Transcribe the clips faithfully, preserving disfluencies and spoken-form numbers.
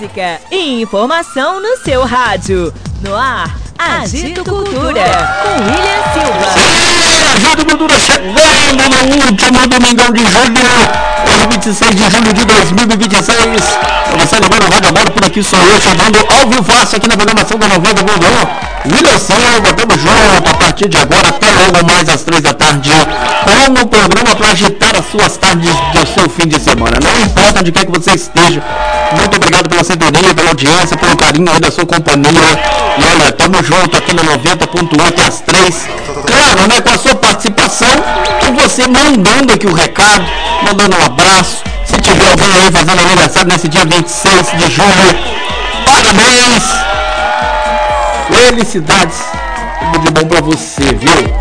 música e informação no seu rádio. No ar, Agito Cultura, com William Silva. Agito Cultura chegando no último domingão de julho, hoje vinte e seis de julho de dois mil e vinte e seis. Você ligando o Rádio Amor, por aqui sou eu, chegando ao vivaço aqui na programação da noventa ponto um. William Silva, tamo junto a partir de agora até logo mais às três da tarde, com um programa para agitar as suas tardes do seu fim de semana. Não importa onde quer que você esteja. Muito obrigado pela sintonia, pela audiência, pelo carinho aí da sua companhia. E olha, tamo junto aqui na noventa ponto um até às três. Claro, né, com a sua participação, com você mandando aqui o recado, mandando um abraço. Se tiver alguém aí fazendo aniversário nesse dia vinte e seis de julho, parabéns! Felicidades! Tudo de bom pra você, viu?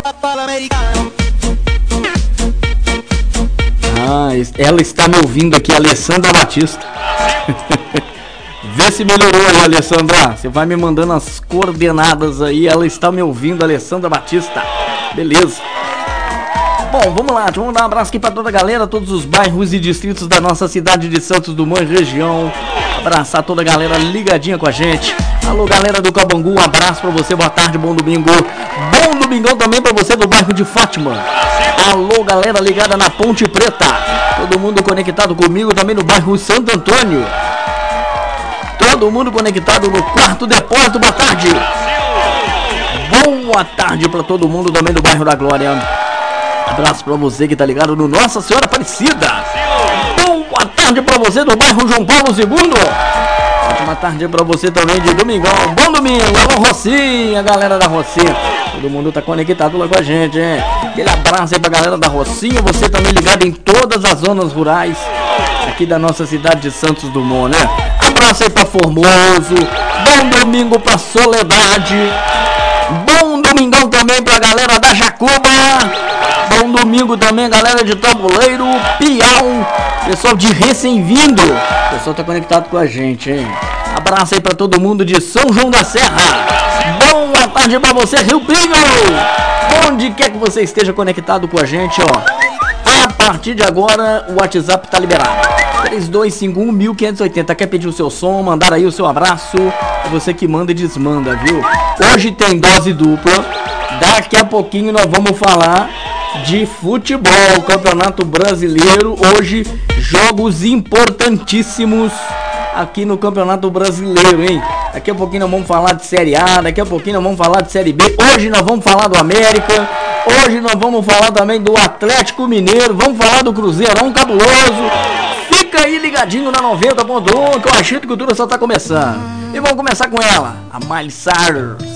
Ah, ela está me ouvindo aqui, Alessandra Batista. Vê se melhorou aí, Alessandra. Você vai me mandando as coordenadas aí. Ela está me ouvindo, Alessandra Batista. Beleza. Bom, vamos lá, vamos dar um abraço aqui para toda a galera, todos os bairros e distritos da nossa cidade de Santos Dumont região. Abraçar toda a galera ligadinha com a gente. Alô, galera do Cabangu, um abraço pra você, boa tarde, bom domingo. Bom domingão também pra você do bairro de Fátima. Alô, galera ligada na Ponte Preta. Todo mundo conectado comigo também no bairro Santo Antônio. Todo mundo conectado no Quarto Depósito, boa tarde. Boa tarde pra todo mundo também do bairro da Glória. Abraço pra você que tá ligado no Nossa Senhora Aparecida. Boa tarde pra você do bairro João Paulo segundo. Ótima tarde pra você também de domingão. Bom domingo, alô Rocinha, galera da Rocinha. Todo mundo tá conectado lá com a gente, hein? Aquele abraço aí pra galera da Rocinha. Você também ligado em todas as zonas rurais aqui da nossa cidade de Santos Dumont, né? Abraço aí pra Formoso. Bom domingo pra Soledade. Bom domingão também pra galera da Jacuba. Bom domingo também, galera de Tabuleiro, Piau, pessoal de Recém-Vindo. O pessoal tá conectado com a gente, hein? Abraço aí pra todo mundo de São João da Serra. Boa tarde pra você, Rio Pinho. Onde quer que você esteja conectado com a gente, ó. A partir de agora, o WhatsApp tá liberado. três dois cinco um, um cinco oito zero. Quer pedir o seu som, mandar aí o seu abraço? É você que manda e desmanda, viu? Hoje tem dose dupla. Daqui a pouquinho nós vamos falar de futebol, Campeonato Brasileiro. Hoje, jogos importantíssimos aqui no Campeonato Brasileiro, hein? Daqui a pouquinho nós vamos falar de Série A, daqui a pouquinho nós vamos falar de Série B. Hoje nós vamos falar do América. Hoje nós vamos falar também do Atlético Mineiro. Vamos falar do Cruzeirão cabuloso. Fica aí ligadinho na noventa ponto um, que o Agito Cultura só tá começando. E vamos começar com ela, a Miley Cyrus.